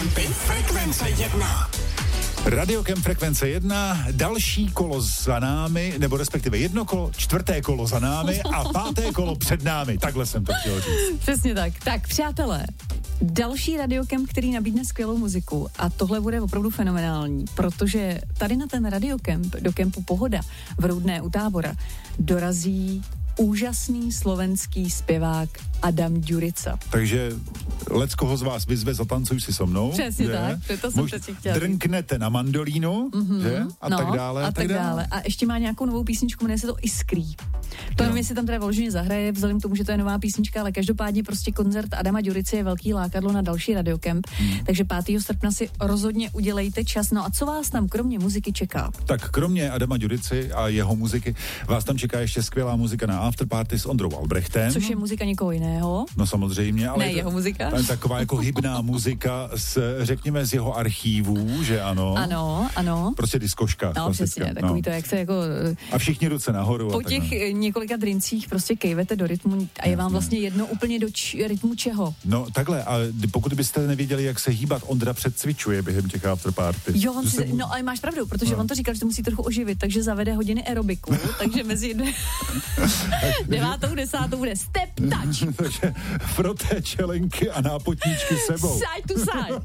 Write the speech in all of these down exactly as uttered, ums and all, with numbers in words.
Radiokempy Frekvence jedna. Radiokemp Frekvence jedna, další kolo za námi, nebo respektive jedno kolo, čtvrté kolo za námi a páté kolo před námi. Takhle jsem to chtěl říct. Přesně tak. Tak, přátelé, další Radiokemp, který nabídne skvělou muziku a tohle bude opravdu fenomenální, protože tady na ten Radiokemp, do kempu Pohoda v Roudné u Tábora, dorazí úžasný slovenský zpěvák Adam Ďurica. Takže lec koho z vás vyzve, zatancuj si so mnou. Přesně tak, to jsem Mož, teď chtěla. Drnknete na mandolínu, mm-hmm, že? A no, tak dále. A tak dále. dále. A ještě má nějakou novou písničku, jmenuje se to Iskrý. To nevím, jestli tam teda vloženě zahraje, vzhledem k tomu, že to je nová písnička, ale každopádně prostě koncert Adama Ďurice je velký lákadlo na další Radiokemp, hmm. takže pátého srpna si rozhodně udělejte čas. No a co vás tam kromě muziky čeká? Tak kromě Adama Ďurici a jeho muziky vás tam čeká ještě skvělá muzika na afterparty s Ondrou Albrechtem. Což je muzika někoho jiného. No samozřejmě, ale ne jeho muzika. To je taková jako hybná muzika z, řekněme, z jeho archívů, že ano? Ano, ano. Prostě diskoška. No přesně, takový no. to, jak se jako... A všichni ruce nahoru. Po těch ne. několika drincích prostě kejvete do rytmu a je vám vlastně jedno úplně do č- rytmu čeho. No takhle, a pokud byste nevěděli, jak se hýbat, Ondra předcvičuje během těch afterparty. Jo, on si, mu... no ale máš pravdu, protože no. on to říkal, že to musí trochu oživit, takže zavede hodiny aerobiku, takže mezi devátou, desátou bude step touch. Takže froté čelenky a nápotníčky sebou. Side to side.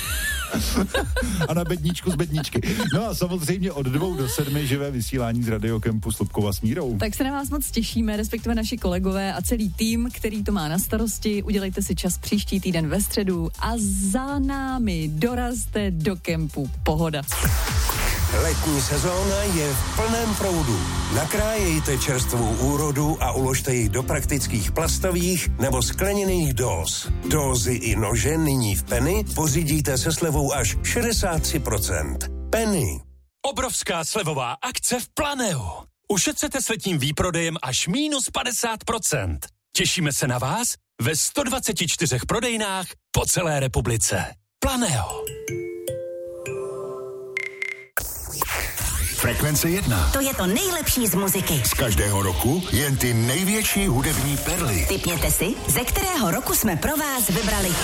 A na bedníčku z bedničky. No a samozřejmě od dvou do sedmi živé vysílání z Radiokempu s Lubkou a Smírou. Tak se na vás moc těšíme, respektive naši kolegové a celý tým, který to má na starosti. Udělejte si čas příští týden ve středu a za námi dorazte do kempu Pohoda. Letní sezóna je v plném proudu. Nakrájejte čerstvou úrodu a uložte ji do praktických plastových nebo skleněných dóz. Dózy i nože nyní v Penny pořídíte se slevou až šedesát tři procent. Penny. Obrovská slevová akce v Planeu. Ušetřete s letním výprodejem až mínus padesát procent. Těšíme se na vás ve sto dvacet čtyři prodejnách po celé republice. Planeo. Frekvence jedna. To je to nejlepší z muziky. Z každého roku jen ty největší hudební perly. Tipněte si, ze kterého roku jsme pro vás vybrali